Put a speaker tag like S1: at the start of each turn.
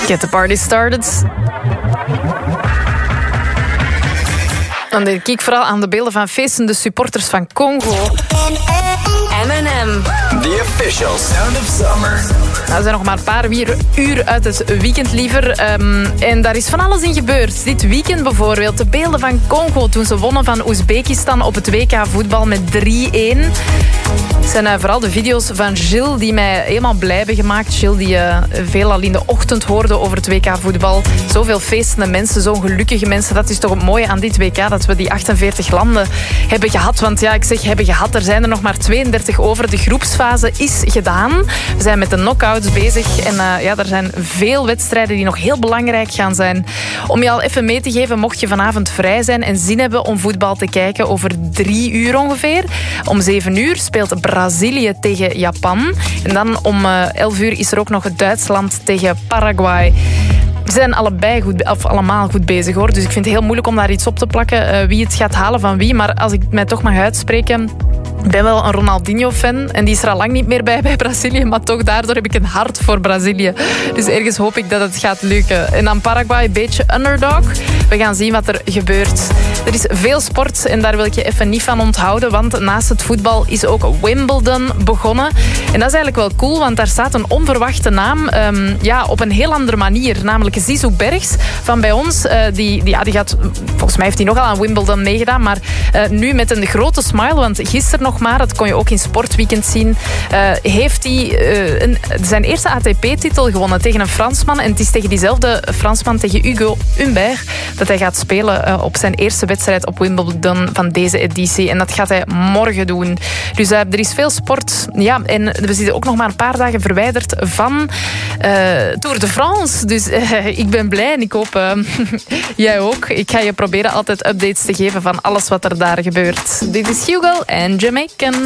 S1: Get the party started. Dan denk ik vooral aan de beelden van feestende supporters van Congo. M&M.
S2: The official sound of summer.
S1: Nou, we zijn nog maar een paar uur uit het weekend liever. En daar is van alles in gebeurd. Dit weekend bijvoorbeeld de beelden van Congo toen ze wonnen van Oezbekistan op het WK voetbal met 3-1. Het zijn vooral de video's van Gilles die mij helemaal blij hebben gemaakt. Gilles die veel al in de ochtend hoorde over het WK voetbal. Zoveel feestende mensen, zo'n gelukkige mensen. Dat is toch het mooie aan dit WK, dat we die 48 landen hebben gehad. Want ja, ik zeg hebben gehad, er zijn er nog maar 32 over. De groepsfase is gedaan. We zijn met de knock-outs bezig. En er zijn veel wedstrijden die nog heel belangrijk gaan zijn. Om je al even mee te geven, mocht je vanavond vrij zijn en zin hebben om voetbal te kijken, over 3 uur ongeveer. Om 7 uur speelt Brazilië tegen Japan. En dan om 11 uur is er ook nog Duitsland tegen Paraguay. We zijn allemaal goed bezig, hoor. Dus ik vind het heel moeilijk om daar iets op te plakken. Wie het gaat halen van wie. Maar als ik mij toch mag uitspreken, ik ben wel een Ronaldinho-fan. En die is er al lang niet meer bij Brazilië. Maar toch, daardoor heb ik een hart voor Brazilië. Dus ergens hoop ik dat het gaat lukken. En dan Paraguay, een beetje underdog. We gaan zien wat er gebeurt. Er is veel sport en daar wil ik je even niet van onthouden. Want naast het voetbal is ook Wimbledon begonnen. En dat is eigenlijk wel cool, want daar staat een onverwachte naam. Op een heel andere manier. Namelijk Zizou Bergs van bij ons. Die gaat, volgens mij heeft hij nogal aan Wimbledon meegedaan. Maar nu met een grote smile. Want gisteren nog maar, dat kon je ook in Sportweekend zien, heeft hij zijn eerste ATP-titel gewonnen tegen een Fransman. En het is tegen diezelfde Fransman, tegen Hugo Humbert, dat hij gaat spelen op zijn eerste wedstrijd op Wimbledon van deze editie. En dat gaat hij morgen doen. Dus er is veel sport. Ja, en we zitten ook nog maar een paar dagen verwijderd van Tour de France. Dus ik ben blij en ik hoop jij ook. Ik ga je proberen altijd updates te geven van alles wat er daar gebeurt. Dit is Hugo en Jamaican.